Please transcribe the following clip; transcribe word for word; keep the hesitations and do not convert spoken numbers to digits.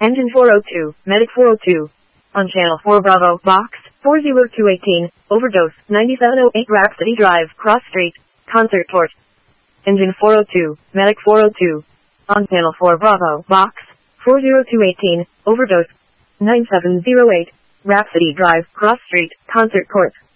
Engine four oh two, Medic four oh two. On Channel four Bravo, Box, four oh two eighteen, Overdose, ninety-seven oh eight Rhapsody Drive, Cross Street, Concert Court. Engine four oh two, Medic four oh two. On Channel four Bravo, Box, four oh two eighteen, Overdose, nine seven oh eight, Rhapsody Drive, Cross Street, Concert Court.